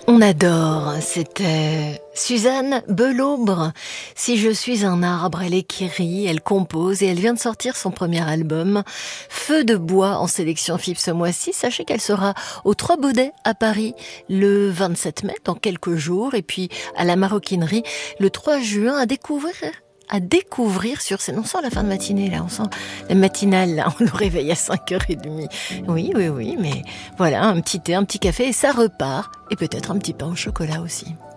On adore, c'était Suzanne Belaubre. Si je suis un arbre, elle écrit, elle compose et elle vient de sortir son premier album, Feu de bois, en sélection FIP ce mois-ci. Sachez qu'elle sera aux Trois Baudets à Paris le 27 mai, dans quelques jours, et puis à la Maroquinerie le 3 juin à découvrir sur scène. On sent la fin de matinée, là, on sent la matinale, là, on nous réveille à 5h30. Oui, mais voilà, un petit thé, un petit café, et ça repart. Et peut-être un petit pain au chocolat aussi.